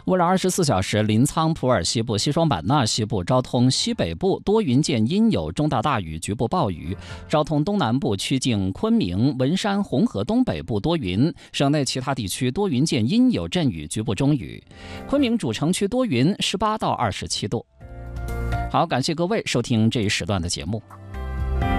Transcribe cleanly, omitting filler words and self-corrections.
未来24小时，临沧普洱西部、西双版纳西部、昭通西北部多云见阴有中到大雨，局部暴雨；昭通东南部、曲靖、昆明、文山、红河东北部多云，省内其他地区多云见阴有阵雨，局部中雨。昆明主城区多云，18到27度。好，感谢各位收听这一时段的节目。